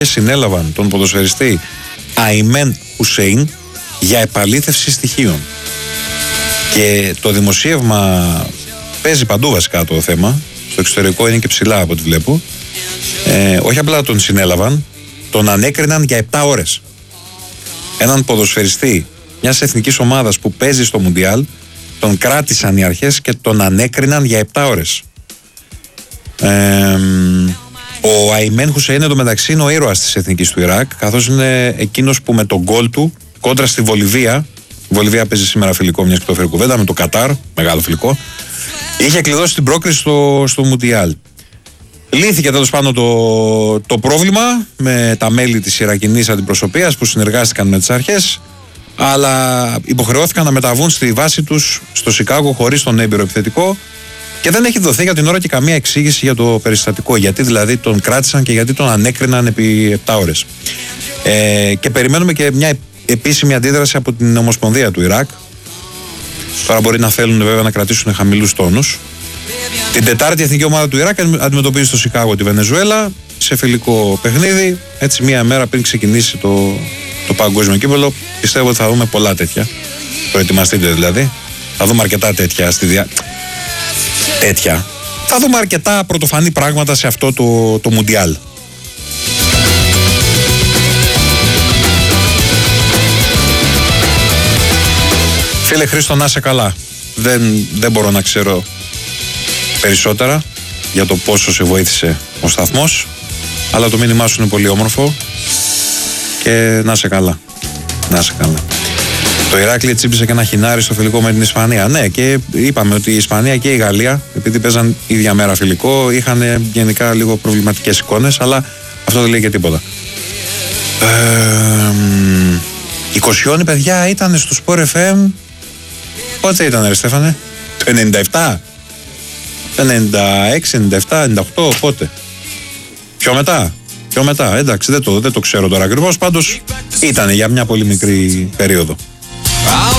συνέλαβαν τον ποδοσφαιριστή Αϊμέν Χουσέιν για επαλήθευση στοιχείων. Και το δημοσίευμα παίζει παντού βασικά το θέμα. Στο εξωτερικό είναι και ψηλά από ό,τι βλέπω. Όχι απλά τον συνέλαβαν, τον ανέκριναν για 7 ώρες. Έναν ποδοσφαιριστή μιας εθνικής ομάδας που παίζει στο Μουντιάλ, τον κράτησαν οι αρχές και τον ανέκριναν για 7 ώρες. Ο Αϊμέν Χουσέιν εντωμεταξύ είναι ο ήρωας της εθνικής του Ιράκ, καθώς είναι εκείνος που με τον γκολ του κόντρα στη Βολιβία, η Βολιβία παίζει σήμερα φιλικό, μιας και το φέρει κουβέντα, με το Κατάρ, μεγάλο φιλικό, είχε κλειδώσει την πρόκριση στο Μουντιάλ. Λύθηκε τέλος πάντων το πρόβλημα με τα μέλη της Ιρακινής αντιπροσωπείας που συνεργάστηκαν με τις αρχές, αλλά υποχρεώθηκαν να μεταβούν στη βάση τους στο Σικάγο χωρίς τον έμπειρο επιθετικό και δεν έχει δοθεί για την ώρα και καμία εξήγηση για το περιστατικό. Γιατί δηλαδή τον κράτησαν και γιατί τον ανέκριναν επί 7 ώρες. Και περιμένουμε και μια επίσημη αντίδραση από την Ομοσπονδία του Ιράκ. Τώρα μπορεί να θέλουν βέβαια να κρατήσουν χαμηλούς τόνους. Την Τετάρτη η εθνική ομάδα του Ιράκ αντιμετωπίζει στο Σικάγο τη Βενεζουέλα σε φιλικό παιχνίδι. Έτσι, μία μέρα πριν ξεκινήσει το παγκόσμιο κύπελλο. Πιστεύω ότι θα δούμε πολλά τέτοια. Προετοιμαστείτε δηλαδή. Θα δούμε αρκετά τέτοια τέτοια. Θα δούμε αρκετά πρωτοφανή πράγματα σε αυτό το Μουντιάλ. Φίλε Χρήστο, να είσαι καλά. Δεν μπορώ να ξέρω περισσότερα για το πόσο σε βοήθησε ο σταθμός, αλλά το μήνυμά σου είναι πολύ όμορφο και να είσαι καλά. Να είσαι καλά. Το Ηράκλειο τσίπησε και ένα χινάρι στο φιλικό με την Ισπανία. Ναι, και είπαμε ότι η Ισπανία και η Γαλλία, επειδή παίζαν ίδια μέρα φιλικό, είχαν γενικά λίγο προβληματικές εικόνες, αλλά αυτό δεν λέει και τίποτα. Η Κοσιόνη, παιδιά, ήταν στο Sport FM. Πότε ήταν, ρε Στέφανε? Το 97? Το 96, 97, 98, πότε? Πιο μετά, εντάξει, δεν το ξέρω τώρα ακριβώς, πάντως ήταν για μια πολύ μικρή περίοδο.